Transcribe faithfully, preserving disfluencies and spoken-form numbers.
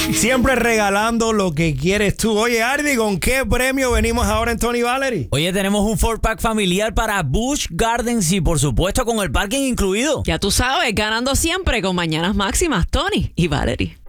Siempre regalando lo que quieres tú. Oye, Ardi, ¿con qué premio venimos ahora en Tony Valerie? Oye, tenemos un four pack familiar para Busch Gardens y por supuesto con el parking incluido. Ya tú sabes, ganando siempre con Mañanas Máximas, Tony y Valerie.